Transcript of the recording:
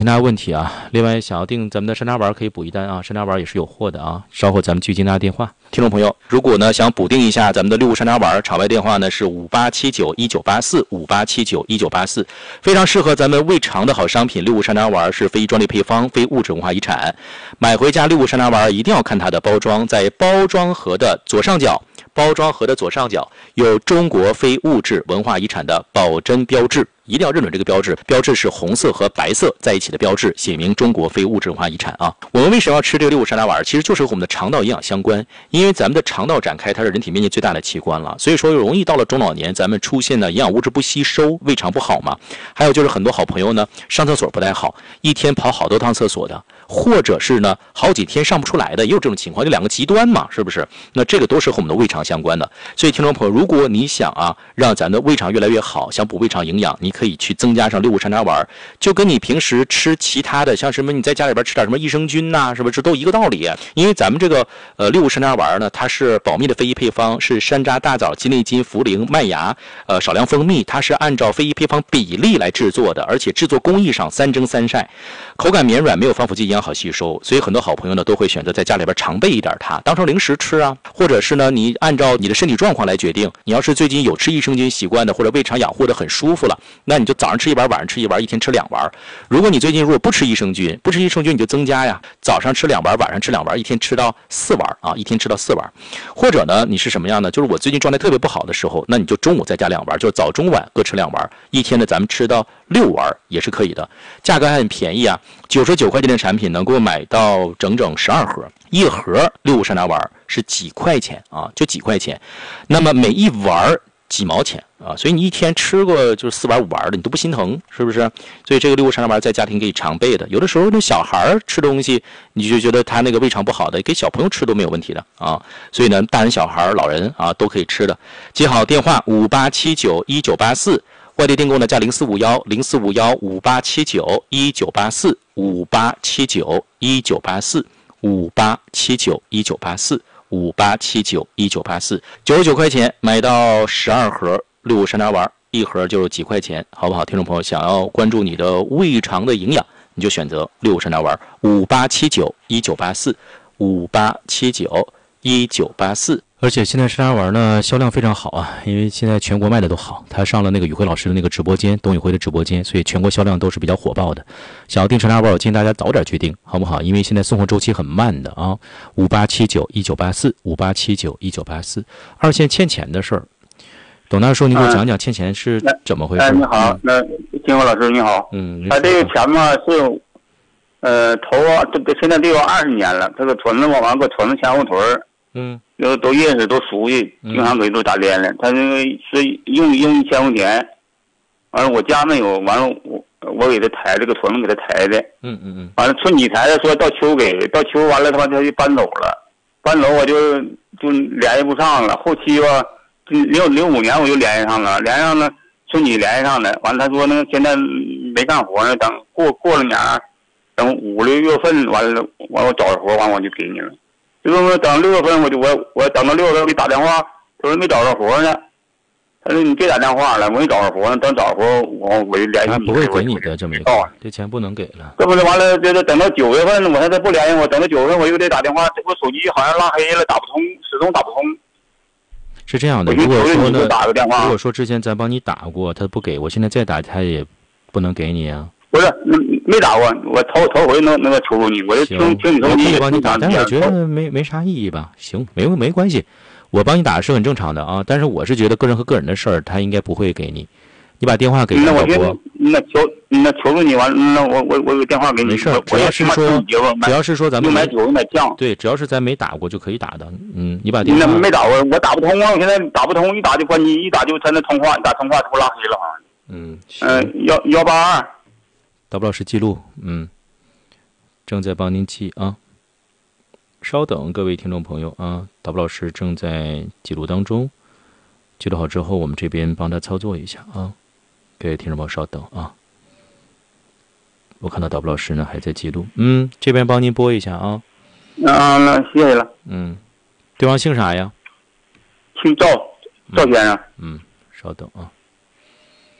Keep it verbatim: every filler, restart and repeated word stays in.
其他问题啊，另外想要订咱们的山楂丸可以补一单啊，山楂丸也是有货的啊。稍后咱们去接大家电话。听众朋友，如果呢想补订一下咱们的六物山楂丸，场外电话呢是五八七九一九八四五八七九一九八四，非常适合咱们胃肠的好商品。六物山楂丸是非专利配方，非物质文化遗产。买回家六物山楂丸一定要看它的包装，在包装盒的左上角，包装盒的左上角有中国非物质文化遗产的保真标志。一定要认准这个标志，标志是红色和白色在一起的标志，写明中国非物质文化遗产啊。我们为什么要吃这个六物山楂丸？其实就是和我们的肠道营养相关，因为咱们的肠道展开，它是人体面积最大的器官了，所以说容易到了中老年，咱们出现的营养物质不吸收，胃肠不好嘛。还有就是很多好朋友呢，上厕所不太好，一天跑好多趟厕所的，或者是呢好几天上不出来的，也有这种情况，这两个极端嘛，是不是？那这个都是和我们的胃肠相关的。所以听众朋友，如果你想啊让咱的胃肠越来越好，想补胃肠营养，你可以去增加上六物山楂丸，就跟你平时吃其他的，像什么你在家里边吃点什么益生菌呐、啊，是不是这都一个道理？因为咱们这个呃六物山楂丸呢，它是保密的非遗配方，是山楂、大枣、金栗金、茯苓、麦芽，呃少量蜂蜜，它是按照非遗配方比例来制作的，而且制作工艺上三蒸三晒，口感绵软，没有防腐剂，营养好吸收，所以很多好朋友呢都会选择在家里边常备一点它，当成零食吃啊，或者是呢你按照你的身体状况来决定，你要是最近有吃益生菌习惯的，或者胃肠养护的很舒服了，那你就早上吃一丸，晚上吃一丸，一天吃两丸。如果你最近如果不吃益生菌，不吃益生菌你就增加呀，早上吃两丸，晚上吃两丸，一天吃到四丸啊，一天吃到四丸。或者呢，你是什么样呢？就是我最近状态特别不好的时候，那你就中午再加两丸，就是早中晚各吃两丸，一天呢咱们吃到六丸也是可以的，价格还很便宜啊，九十九块钱的产品能够买到整整十二盒，一盒六物山楂丸是几块钱啊，就几块钱，那么每一丸几毛钱啊，所以你一天吃过就是四丸五丸的，你都不心疼，是不是？所以这个六物山楂丸在家庭可以常备的。有的时候那小孩吃东西，你就觉得他那个胃肠不好的，给小朋友吃都没有问题的啊。所以呢，大人小孩老人啊都可以吃的。接好电话五八七九一九八四，外地订购呢加零四五幺零四五幺五八七九一九八四五八七九一九八四五八七九一九八四。五八七九一九八四，九十九块钱买到十二盒六物山楂丸，一盒就是几块钱，好不好？听众朋友，想要关注你的胃肠的营养，你就选择六物山楂丸，五八七九一九八四，五八七九一九八四。而且现在山楂丸呢销量非常好啊，因为现在全国卖的都好，他上了那个宇辉老师的那个直播间，董宇辉的直播间，所以全国销量都是比较火爆的。想要订山楂丸，我建议大家早点去订，好不好？因为现在送货周期很慢的啊。五八七九一九八四，五八七九一九八四。二线欠钱的事儿，董大叔，您给我讲讲欠钱是怎么回事？ 哎，你好，那金华老师你好， 嗯， 他这个钱嘛是，呃，头啊，这个现在得有二十年了，这个存着嘛，完了给我存着前后腿儿。 嗯， 都都认识，都熟悉，经常给都打连了。他那个是用用一千块钱，完了我家没有，完了我我给他抬这个存给他抬的。 嗯嗯嗯。 完了春季抬的，说到秋给，到秋完了他他就搬走了，搬走我就就联系不上了。后期吧，零零五年我就联系上了，联系上了春季联系上了。完了他说那现在没干活呢，等过过了年，等五六月份完了，完我找着活，完我就给你了。就说等六月份，我就我我等到六月份给打电话，他说没找着活呢。他说你别打电话了，我没找着活呢，等找着活我我就联系你。 不会给你的这么一个，这钱不能给了。 这不是完了，这这等到九月份，我还再不联系我，等到九月份我又得打电话，我手机好像拉黑了，打不通，始终打不通。 是这样的，如果说呢， 打个电话， 如果说之前咱帮你打过，他不给我，现在再打他也不能给你啊。 不是，没打过，我头头回能那个求求你，我就听听你手机。 我可以帮你打，但是我觉得没没啥意义吧？行，没没关系，我帮你打是很正常的啊。但是我是觉得个人和个人的事儿，他应该不会给你。你把电话给那我我， 那求那求求你完，那我我我有电话给你。 没事，只要是说只要是说咱们买酒又买酱， 对，只要是咱没打过就可以打的。嗯，你把电话那没打过，我打不通啊！我现在打不通，一打就关机，一打就他那通话，一打通话都拉黑了好像。 嗯嗯，幺幺八二。 达布老师记录，嗯，正在帮您记啊。稍等，各位听众朋友啊，达布老师正在记录当中，记录好之后，我们这边帮他操作一下啊。各位听众朋友，稍等啊。我看到达布老师呢还在记录，嗯，这边帮您拨一下啊。 啊，那谢谢了。 嗯，对方姓啥呀？ 姓赵，赵先生。 嗯，稍等啊。